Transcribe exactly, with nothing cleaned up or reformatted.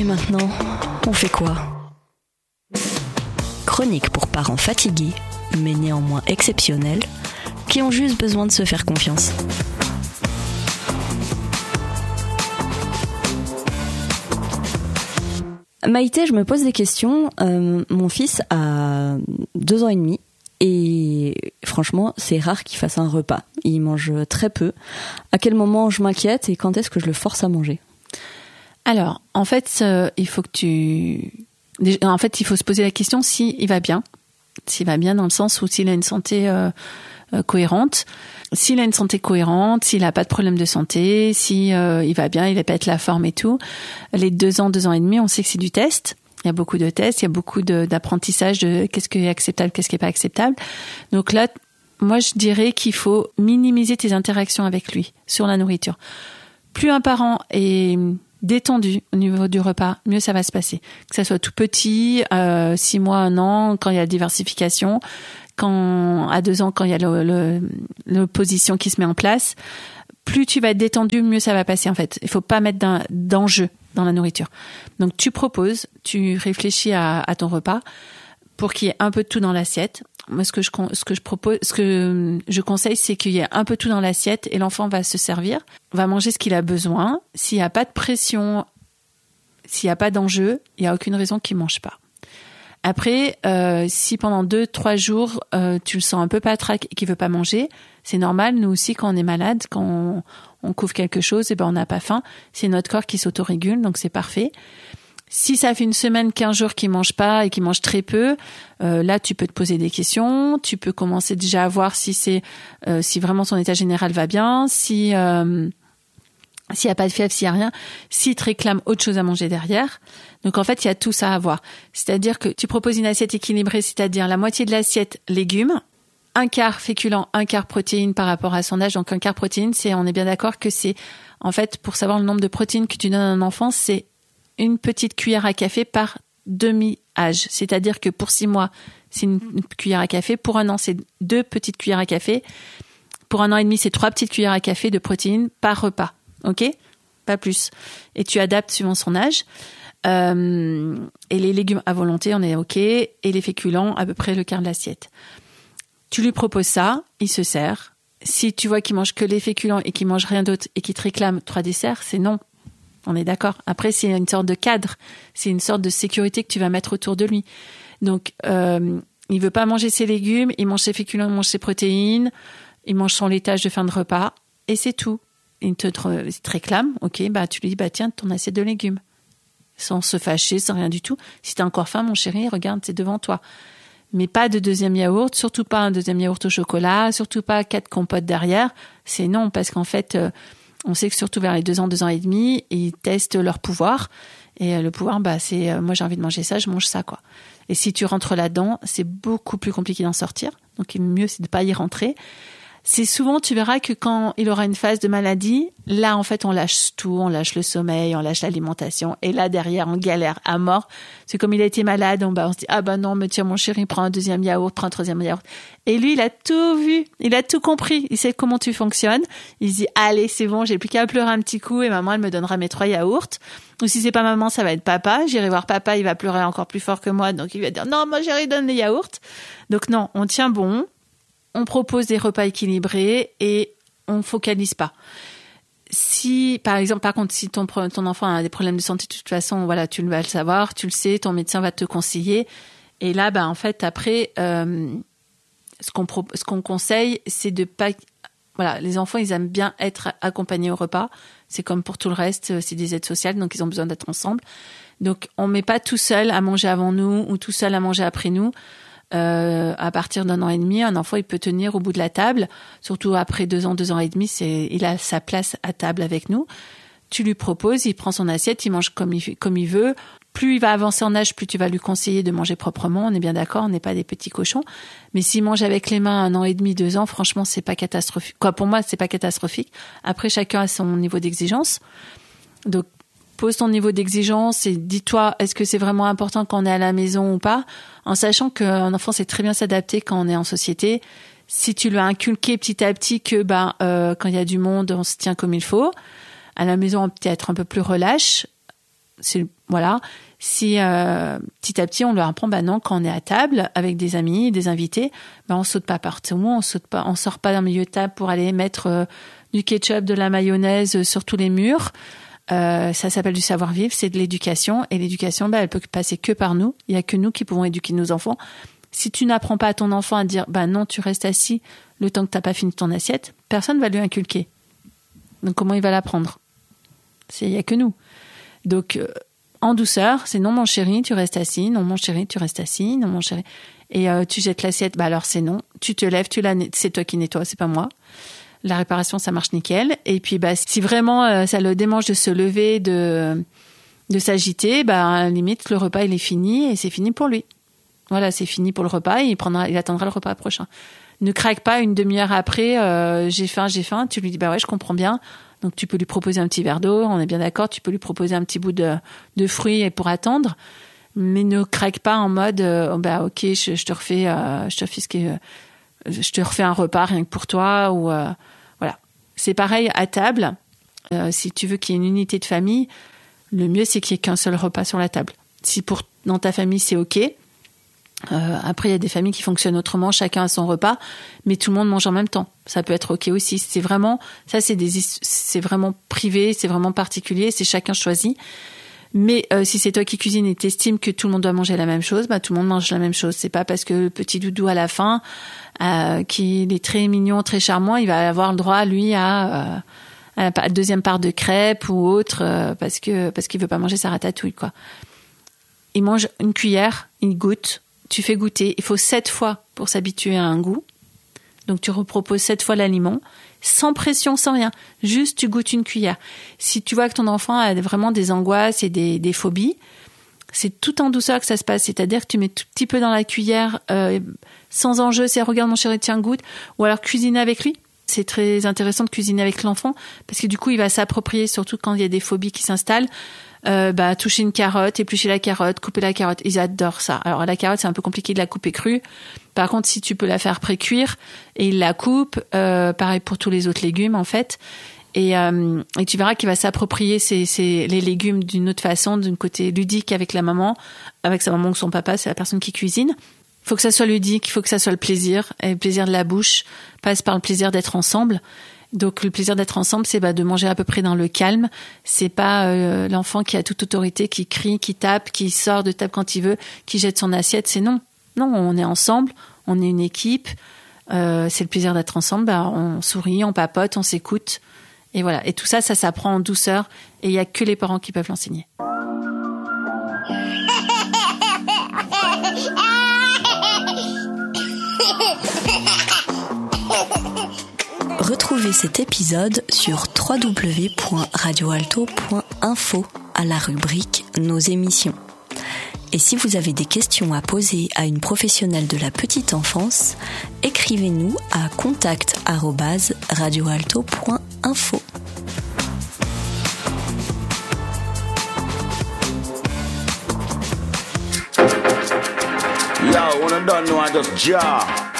Et maintenant, on fait quoi ? Chronique pour parents fatigués, mais néanmoins exceptionnels, qui ont juste besoin de se faire confiance. Maïté, je me pose des questions. Euh, mon fils a deux ans et demi et franchement, c'est rare qu'il fasse un repas. Il mange très peu. À quel moment je m'inquiète et quand est-ce que je le force à manger ? Alors, en fait, euh, il faut que tu... En fait, il faut se poser la question s'il va bien. S'il va bien dans le sens où s'il a une santé euh, euh, cohérente. S'il a une santé cohérente, s'il n'a pas de problème de santé, si euh, il va bien, il répète la forme et tout. Les deux ans, deux ans et demi, on sait que c'est du test. Il y a beaucoup de tests, il y a beaucoup de, d'apprentissage de qu'est-ce qui est acceptable, qu'est-ce qui est pas acceptable. Donc là, moi, je dirais qu'il faut minimiser tes interactions avec lui sur la nourriture. Plus un parent est détendu au niveau du repas, mieux ça va se passer. Que ça soit tout petit, euh, six mois, un an, quand il y a la diversification, quand à deux ans, quand il y a le, le, l'opposition qui se met en place, plus tu vas être détendu, mieux ça va passer en fait. Il faut pas mettre d'un, d'enjeu dans la nourriture. Donc tu proposes, tu réfléchis à, à ton repas pour qu'il y ait un peu de tout dans l'assiette. Moi, ce que je ce que je propose, ce que je conseille, c'est qu'il y ait un peu tout dans l'assiette et l'enfant va se servir, va manger ce qu'il a besoin. S'il n'y a pas de pression, s'il n'y a pas d'enjeu, il n'y a aucune raison qu'il mange pas. Après, euh, si pendant deux, trois jours, euh, tu le sens un peu patraque et qu'il veut pas manger, c'est normal. Nous aussi, quand on est malade, quand on, on couvre quelque chose, et ben on n'a pas faim. C'est notre corps qui s'autorégule, donc c'est parfait. Si ça fait une semaine, quinze jours qu'il mange pas et qu'il mange très peu, euh, là tu peux te poser des questions. Tu peux commencer déjà à voir si c'est, euh, si vraiment son état général va bien, si euh, s'il y a pas de fièvre, s'il y a rien, s'il te réclame autre chose à manger derrière. Donc en fait il y a tout ça à voir. C'est-à-dire que tu proposes une assiette équilibrée, c'est-à-dire la moitié de l'assiette légumes, un quart féculent, un quart protéines par rapport à son âge. Donc un quart protéines, c'est, on est bien d'accord que c'est, en fait, pour savoir le nombre de protéines que tu donnes à un enfant, c'est une petite cuillère à café par demi-âge. C'est-à-dire que pour six mois, c'est une cuillère à café. Pour un an, c'est deux petites cuillères à café. Pour un an et demi, c'est trois petites cuillères à café de protéines par repas. OK ? Pas plus. Et tu adaptes suivant son âge. Euh, et les légumes à volonté, on est OK. Et les féculents, à peu près le quart de l'assiette. Tu lui proposes ça, il se sert. Si tu vois qu'il mange que les féculents et qu'il mange rien d'autre et qu'il te réclame trois desserts, c'est non. On est d'accord. Après, c'est une sorte de cadre. C'est une sorte de sécurité que tu vas mettre autour de lui. Donc, euh, il veut pas manger ses légumes, il mange ses féculents, il mange ses protéines, il mange son laitage de fin de repas, et c'est tout. Il te, te, il te réclame, ok, bah, tu lui dis, bah, tiens, ton assiette de légumes. Sans se fâcher, sans rien du tout. Si t'as encore faim, mon chéri, regarde, c'est devant toi. Mais pas de deuxième yaourt, surtout pas un deuxième yaourt au chocolat, surtout pas quatre compotes derrière. C'est non, parce qu'en fait, euh, on sait que surtout vers les deux ans, deux ans et demi, ils testent leur pouvoir. Et le pouvoir, bah, c'est, euh, moi, j'ai envie de manger ça, je mange ça, quoi. Et si tu rentres là-dedans, c'est beaucoup plus compliqué d'en sortir. Donc, le mieux, c'est de pas y rentrer. C'est souvent, tu verras que quand il aura une phase de maladie, là, en fait, on lâche tout, on lâche le sommeil, on lâche l'alimentation. Et là, derrière, on galère à mort. C'est comme il a été malade, on, bah, on se dit, ah bah non, mais tiens, mon chéri, prends un deuxième yaourt, prends un troisième yaourt. Et lui, il a tout vu, il a tout compris, il sait comment tu fonctionnes. Il se dit, allez, c'est bon, j'ai plus qu'à pleurer un petit coup et maman, elle me donnera mes trois yaourts. Ou si c'est pas maman, ça va être papa. J'irai voir papa, il va pleurer encore plus fort que moi, donc il va dire, non, moi, chéri, donne les yaourts. Donc non, on tient bon. On propose des repas équilibrés et on focalise pas. Si, par exemple, par contre, si ton, ton enfant a des problèmes de santé, de toute façon, voilà, tu vas le savoir, tu le sais, ton médecin va te conseiller. Et là, bah, en fait, après, euh, ce qu'on pro- ce qu'on conseille, c'est de pas, voilà, les enfants, ils aiment bien être accompagnés au repas. C'est comme pour tout le reste, c'est des aides sociales, donc ils ont besoin d'être ensemble. Donc, on met pas tout seul à manger avant nous ou tout seul à manger après nous. Euh, à partir d'un an et demi, un enfant il peut tenir au bout de la table, surtout après deux ans, deux ans et demi, c'est, il a sa place à table avec nous. Tu lui proposes, il prend son assiette, il mange comme il, comme il veut. Plus il va avancer en âge, plus tu vas lui conseiller de manger proprement. On est bien d'accord, on n'est pas des petits cochons. Mais s'il mange avec les mains un an et demi, deux ans, franchement, c'est pas catastrophique. Quoi, pour moi, c'est pas catastrophique. Après, chacun a son niveau d'exigence. Donc, pose ton niveau d'exigence et dis-toi, est-ce que c'est vraiment important quand on est à la maison ou pas, en sachant qu'un enfant sait très bien s'adapter quand on est en société. Si tu lui as inculqué petit à petit que ben euh, quand il y a du monde, on se tient comme il faut. À la maison, on peut être un peu plus relâche. c'est voilà. Si euh, petit à petit on leur apprend, bah non, quand on est à table avec des amis, des invités, bah on saute pas partout, on saute pas, on sort pas d'un milieu de table pour aller mettre euh, du ketchup, de la mayonnaise sur tous les murs. Euh, ça s'appelle du savoir-vivre, c'est de l'éducation, et l'éducation, bah elle peut passer que par nous. Il y a que nous qui pouvons éduquer nos enfants. Si tu n'apprends pas à ton enfant à dire, bah non, tu restes assis le temps que t'as pas fini ton assiette, personne va lui inculquer. Donc comment il va l'apprendre? C'est, il y a que nous. Donc euh, en douceur, c'est non mon chéri, tu restes assis, non mon chéri, tu restes assis, non mon chéri. Et euh, tu jettes l'assiette, bah alors c'est non. Tu te lèves, tu la, c'est toi qui nettoies, c'est pas moi. La réparation, ça marche nickel. Et puis bah si vraiment euh, ça le démange de se lever, de de s'agiter, bah limite le repas il est fini et c'est fini pour lui. Voilà, c'est fini pour le repas, et il prendra, il attendra le repas prochain. Ne craque pas une demi-heure après, euh, j'ai faim, j'ai faim. Tu lui dis bah ouais, je comprends bien. Donc tu peux lui proposer un petit verre d'eau, on est bien d'accord. Tu peux lui proposer un petit bout de, de fruits pour attendre, mais ne craque pas en mode euh, bah ok, je, je te refais, euh, je te refais ce qui, est, je te refais un repas rien que pour toi ou euh, voilà. C'est pareil à table. Euh, si tu veux qu'il y ait une unité de famille, le mieux c'est qu'il y ait qu'un seul repas sur la table. Si pour dans ta famille c'est ok. Euh, après, il y a des familles qui fonctionnent autrement, chacun a son repas, mais tout le monde mange en même temps. Ça peut être ok aussi. C'est vraiment, ça c'est des, c'est vraiment privé, c'est vraiment particulier, c'est chacun choisit. Mais euh, si c'est toi qui cuisines et t'estimes que tout le monde doit manger la même chose, bah tout le monde mange la même chose. C'est pas parce que le petit doudou à la fin, euh, qui est très mignon, très charmant, il va avoir le droit lui à, euh, à la deuxième part de crêpes ou autre euh, parce que parce qu'il veut pas manger sa ratatouille quoi. Il mange une cuillère, il goûte. Tu fais goûter. Il faut sept fois pour s'habituer à un goût. Donc, tu reproposes sept fois l'aliment, sans pression, sans rien. Juste, tu goûtes une cuillère. Si tu vois que ton enfant a vraiment des angoisses et des, des phobies, c'est tout en douceur que ça se passe. C'est-à-dire que tu mets tout petit peu dans la cuillère, euh, sans enjeu, c'est regarde mon chéri, tiens, goûte. Ou alors, cuisiner avec lui. C'est très intéressant de cuisiner avec l'enfant parce que du coup, il va s'approprier, surtout quand il y a des phobies qui s'installent. Euh, bah, toucher une carotte, éplucher la carotte, couper la carotte. Ils adorent ça. Alors, la carotte, c'est un peu compliqué de la couper crue. Par contre, si tu peux la faire pré-cuire et il la coupe, euh, pareil pour tous les autres légumes, en fait. Et, euh, et tu verras qu'il va s'approprier ces, ces, les légumes d'une autre façon, d'un côté ludique avec la maman, avec sa maman ou son papa, c'est la personne qui cuisine. Il faut que ça soit ludique, il faut que ça soit le plaisir. Et le plaisir de la bouche passe par le plaisir d'être ensemble. Donc le plaisir d'être ensemble, c'est bah, de manger à peu près dans le calme. C'est pas euh, l'enfant qui a toute autorité, qui crie, qui tape, qui sort de table quand il veut, qui jette son assiette. C'est non. Non, on est ensemble, on est une équipe. Euh, c'est le plaisir d'être ensemble. Bah, on sourit, on papote, on s'écoute. Et voilà. Et tout ça, ça s'apprend en douceur. Et il y a que les parents qui peuvent l'enseigner. Retrouvez cet épisode sur w w w point radio alto point info à la rubrique Nos émissions. Et si vous avez des questions à poser à une professionnelle de la petite enfance, écrivez-nous à contact arobase radio alto point info. Yo, when I done know I just jar.